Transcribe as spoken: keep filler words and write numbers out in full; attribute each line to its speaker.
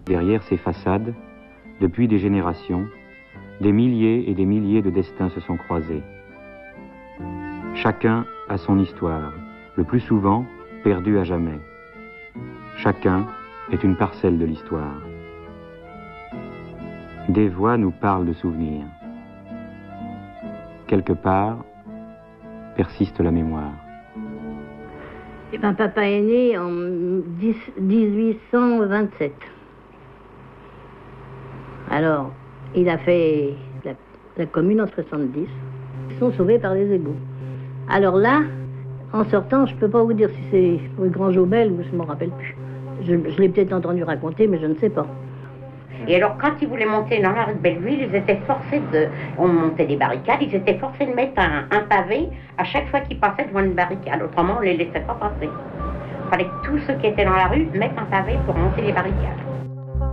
Speaker 1: Derrière ces façades, depuis des générations, des milliers et des milliers de destins se sont croisés. Chacun a son histoire, le plus souvent perdue à jamais. Chacun est une parcelle de l'histoire. Des voix nous parlent de souvenirs. Quelque part, persiste la mémoire.
Speaker 2: Eh ben, papa est né en dix-huit cent vingt-sept. Alors, il a fait la, la commune en soixante-dix. Ils sont sauvés par les égouts. Alors là, en sortant, je ne peux pas vous dire si c'est rue Grand Jaubel ou je ne m'en rappelle plus. Je, je l'ai peut-être entendu raconter, mais je ne sais pas.
Speaker 3: Et alors, quand ils voulaient monter dans la rue de Belleville, ils étaient forcés de... On montait des barricades, ils étaient forcés de mettre un, un pavé à chaque fois qu'ils passaient devant une barricade. Autrement, on ne les laissait pas passer. Il fallait que tous ceux qui étaient dans la rue mettent un pavé pour monter les barricades.